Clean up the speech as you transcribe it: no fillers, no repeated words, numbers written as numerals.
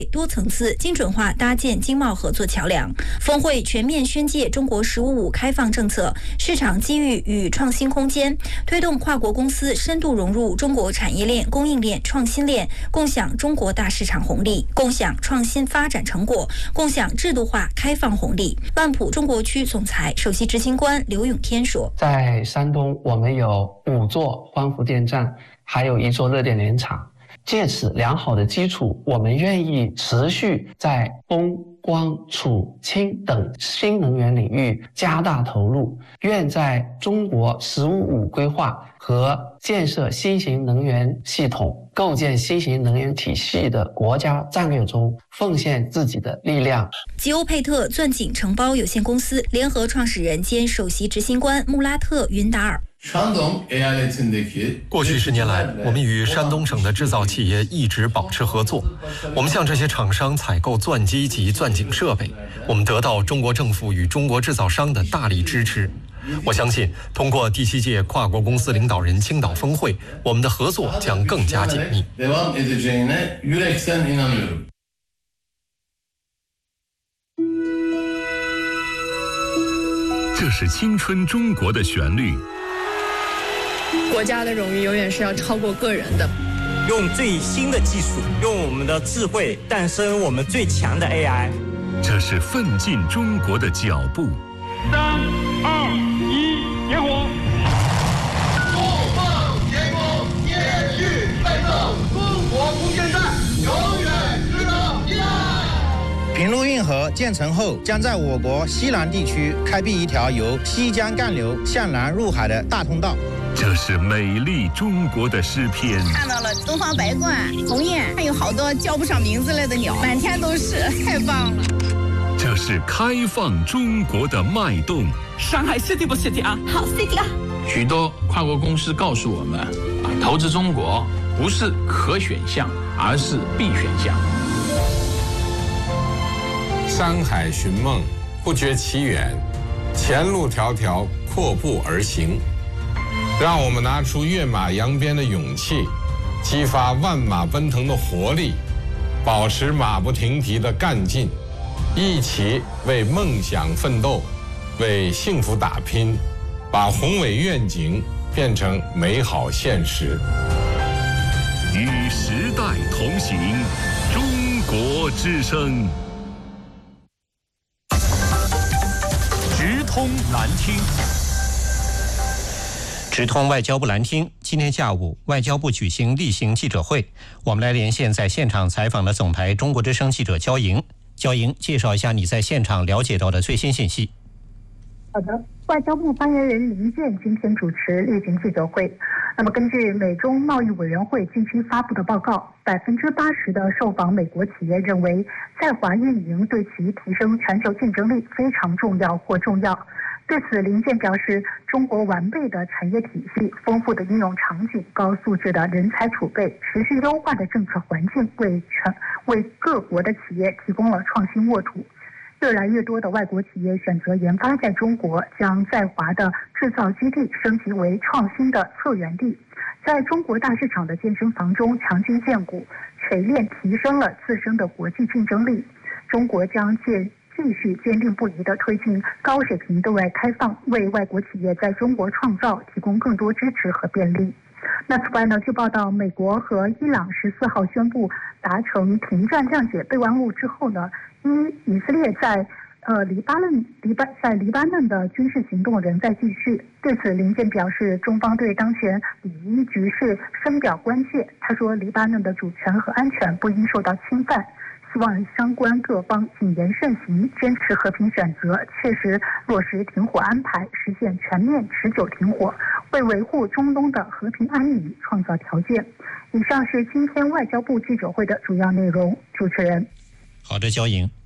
多层次精准化搭建经贸合作桥梁。峰会全面宣介中国“15+5”开放政策、市场机遇与创新空间，推动跨国公司深度融入中国产业链、供应链、创新链，共享中国大市场红利，共享创新发展成果，共享制度化开放红利。万普中国区总裁、首席执行官刘永天说：“ 在山东，我们有5座光伏电站，还有1座热电联厂。借此良好的基础，我们愿意持续在风、光、储、氢等新能源领域加大投入，愿在中国“15+5”规划和建设新型能源系统、构建新型能源体系的国家战略中奉献自己的力量。” 吉欧佩特钻井承包有限公司联合创始人兼首席执行官穆拉特·云达尔。 过去10年来，我们与山东省的制造企业一直保持合作。我们向这些厂商采购钻机及钻井设备，我们得到中国政府与中国制造商的大力支持。我相信，通过第7届跨国公司领导人青岛峰会，我们的合作将更加紧密。 这是青春中国的旋律。 国家的荣誉永远是要超过个人的。 用最新的技术，用我们的智慧诞生我们最强的 AI。 这是奋进中国的脚步。 3、2、1，点火！ 不放天空，继续奋斗，中国空间站永远值得依赖。 平陆运河建成后，将在我国西南地区开辟一条由西江干流向南入海的大通道。 这是美丽中国的诗篇。 看到了东方白鹳、鸿雁，还有好多叫不上名字来的鸟，满天都是，太棒了。 这是开放中国的脉动。 上海 City 不 City 啊？好 City 啊！ 许多跨国公司告诉我们，投资中国不是可选项，而是必选项。 山海寻梦，不觉其远，前路迢迢，阔步而行。让我们拿出跃马扬鞭的勇气，激发万马奔腾的活力，保持马不停蹄的干劲，一起为梦想奋斗，为幸福打拼，把宏伟愿景变成美好现实。 与时代同行，中国之声。直通蓝厅。 直通外交部蓝厅，今天下午，外交部举行例行记者会，我们来连线在现场采访的总台中国之声记者焦莹。焦莹，介绍一下你在现场了解到的最新信息。 好的，外交部发言人林健今天主持例行记者会。那么根据美中贸易委员会近期发布的报告，80%的受访美国企业认为在华运营对其提升全球竞争力非常重要或重要。对此，林健表示，中国完备的产业体系、丰富的应用场景、高素质的人才储备、持续优化的政策环境，为各国的企业提供了创新沃土。越来越多的外国企业选择研发在中国，将在华的制造基地升级为创新的策源地，在中国大市场的健身房中强筋健骨，锤炼提升了自身的国际竞争力。中国将继续坚定不移地推进高水平对外开放，为外国企业在中国创造提供更多支持和便利。那此外呢，据报道，美国和伊朗14号宣布达成停战谅解备忘录之后呢，以色列在黎巴嫩的军事行动仍在继续。对此，林健表示，中方对当前里伊局势深表关切。他说，黎巴嫩的主权和安全不应受到侵犯。希望相关各方谨言慎行，坚持和平选择，切实落实停火安排，实现全面持久停火，为维护中东的和平安宁创造条件。以上是今天外交部记者会的主要内容。主持人。 好的，焦莹。